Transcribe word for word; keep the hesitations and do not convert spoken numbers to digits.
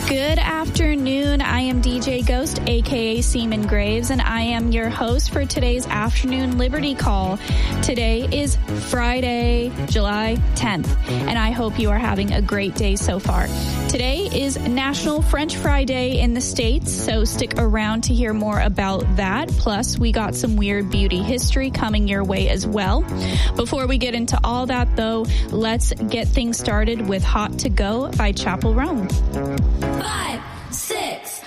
Good afternoon. I am D J Ghost, aka Seaman Graves, and I am your host for today's afternoon Liberty Call. Today is Friday, July tenth, and I hope you are having a great day so far. Today is National French Fry Day in the States, so stick around to hear more about that. Plus, we got some weird beauty history coming your way as well. Before we get into all that, though, let's get things started with Hot to Go by Chappell Roan. Five.